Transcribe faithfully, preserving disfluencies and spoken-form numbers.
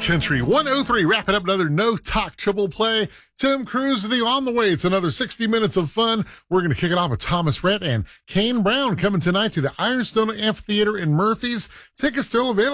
Country one oh three, wrapping up another No Talk Triple Play. Tim Cruz with you on the way. It's another sixty minutes of fun. We're going to kick it off with Thomas Rhett and Kane Brown coming tonight to the Ironstone Amphitheater in Murphys. Tickets still available.